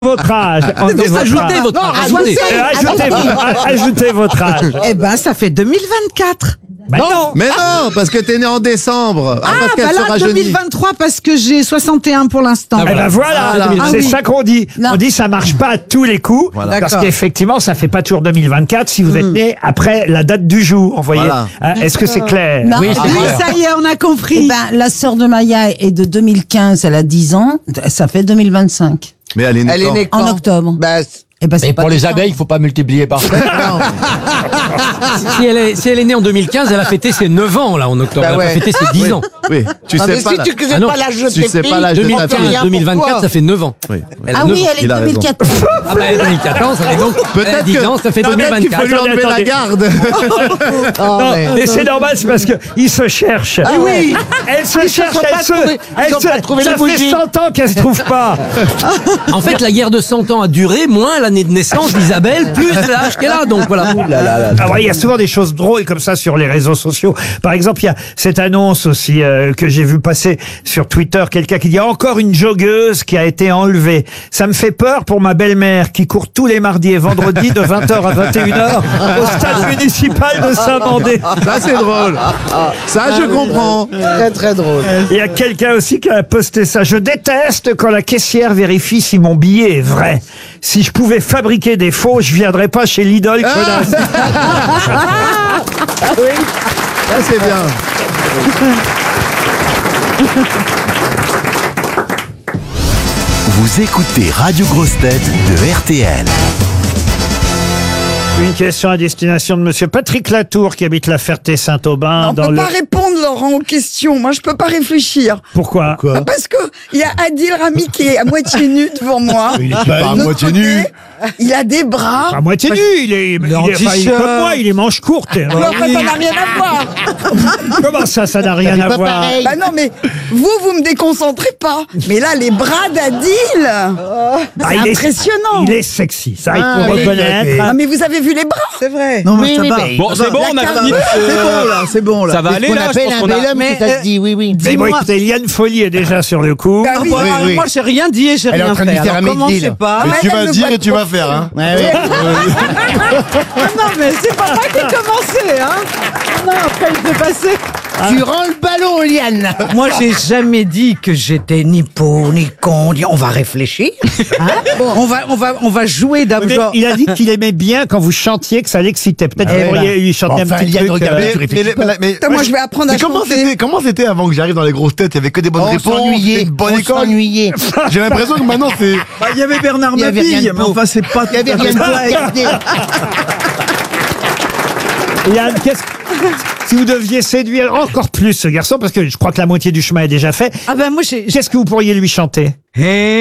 Votre âge. Ajoutez votre âge. Ajoutez votre âge. Eh ben, ça fait 2024. Non. Mais non, parce que t'es né en décembre. Parce qu'elle bah se là, rajeunit. 2023, parce que j'ai 61 pour l'instant. Eh ben voilà, c'est oui. ça qu'on dit. Non. On dit ça marche pas à tous les coups, Voilà. parce D'accord. qu'effectivement, ça fait pas toujours 2024 si vous êtes né après la date du jour. Vous voyez. Voilà. Est-ce que c'est clair? Oui, c'est Oui, clair. ça y est, on a Eh compris. ben, la sœur de Maya est de 2015, elle a 10 ans, ça fait 2025. Mais elle est née quand En octobre. Eh ben, c'est Et pas pour les décembre. abeilles, il faut pas multiplier par 7. si elle est née en 2015, elle a fêté ses 9 ans, là, en octobre. Elle a pas fêté ses 10 ans. Oui, tu sais pas. tu Ah non, Tu sais pas l'âge de ta 2015, fille. 2024, ça fait 9 ans. Oui. Elle a Ah 9 oui, ans. elle est Il a raison. 2014. Ah bah, 2014, ça fait donc. Elle a Peut-être 10 ans, ça fait peut-être qu'il 2024. faut lui enlever Attendez. la garde. Non, mais c'est normal, c'est parce qu'il se cherche. Ah oui. Elle se cherche, elle se. Ça fait 100 ans qu'elle se trouve pas. En fait, la guerre de 100 ans a duré moins l'année de naissance d'Isabelle, plus l'âge qu'elle a. Donc voilà. Ah ouais, il y a souvent des choses drôles comme ça sur les réseaux sociaux. Par exemple, il y a cette annonce aussi que j'ai vu passer sur Twitter, quelqu'un qui dit encore une joggeuse qui a été enlevée. Ça me fait peur pour ma belle-mère qui court tous les mardis et vendredis de 20h à 21h au stade municipal de Saint-Mandé. Ça, c'est drôle. Ça, je comprends. Très très drôle. Il y a quelqu'un aussi qui a posté ça. Je déteste quand la caissière vérifie si mon billet est vrai. Si je pouvais fabriquer des faux, je viendrais pas chez Lidl, connasse. Ça, c'est bien. Vous écoutez Radio Grosse Tête de RTL. Une question à destination de monsieur Patrick Latour qui habite la Ferté-Saint-Aubin. On dans peut le... pas répondre, Laurent, aux questions. Moi, je peux pas réfléchir. Pourquoi? Bah, parce que il y a Adil Rami qui est à moitié nu devant moi. Il est pas De à l'autre moitié côté, nu. Il a des bras. à moitié nu, il est comme moi, il est manche courte. Mais enfin, ça n'a rien à voir. Comment ça n'a rien à voir? Bah non, mais vous me déconcentrez pas. Mais là, les bras d'Adil, c'est il est- impressionnant. Il est sexy, ça il faut reconnaître. Ah, mais vous avez vu les bras? C'est vrai. Non, mais ça va. Bon, c'est bon, on a fini. C'est bon, là. C'est bon, là. Ça va aller là, je pense qu'on a. Mais ça se dit, oui, oui. Mais bon, écoutez, Liane Folly est déjà sur le coup. Bah oui. Moi, j'ai rien dit et j'ai Elle est rien en train de fait. lui faire Alors, un midi, commencez là. pas. Mais tu elle vas me dire voit et tu trop. vas faire, hein. Non, mais c'est pas moi qui ai commencé, hein. Non, après, il peut passer. Tu rends le ballon, Liane. Moi, j'ai jamais dit que j'étais ni pauvre, ni con. On va réfléchir. Hein. On va jouer Mais d'abord. il a dit qu'il aimait bien quand vous chantiez, que ça l'excitait. Peut-être que vous pourriez lui chanter un petit Liane, truc. regarde, tu Mais, réfléchis pas. Putain, moi, je vais apprendre à chanter. comment c'était avant que j'arrive dans les grosses têtes? Il y avait que des bonnes On réponses. s'ennuyait. Une bonne On école. s'ennuyait. J'ai l'impression que maintenant, c'est. Il y avait Bernard Il y avait rien Mabille, de mais beau. enfin, c'est pas Il y avait rien de beau à regarder. Liane, si vous deviez séduire encore plus ce garçon, parce que je crois que la moitié du chemin est déjà fait, Ah ben, moi, j'ai... qu'est-ce que vous pourriez lui chanter?